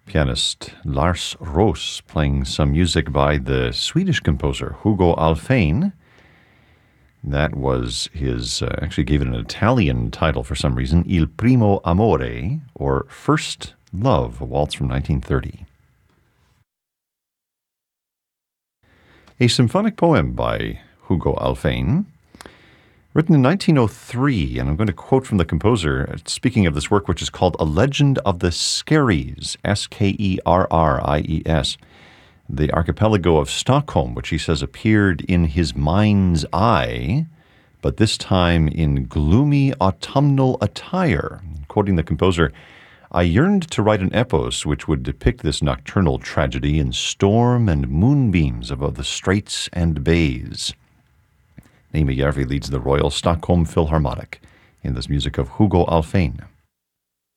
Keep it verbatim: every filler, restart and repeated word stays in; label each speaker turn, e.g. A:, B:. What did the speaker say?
A: pianist Lars Roos playing some music by the Swedish composer Hugo Alfvén. That was his, uh, actually gave it an Italian title for some reason, Il Primo Amore, or First Love, a waltz from nineteen thirty. A symphonic poem by Hugo Alfvén, written in nineteen oh three, and I'm going to quote from the composer, speaking of this work, which is called A Legend of the Skerries, S K E R R I E S, the archipelago of Stockholm, which he says appeared in his mind's eye, but this time in gloomy autumnal attire. Quoting the composer, I yearned to write an epos which would depict this nocturnal tragedy in storm and moonbeams above the straits and bays. Naima Järvi leads the Royal Stockholm Philharmonic in this music of Hugo Alfvén.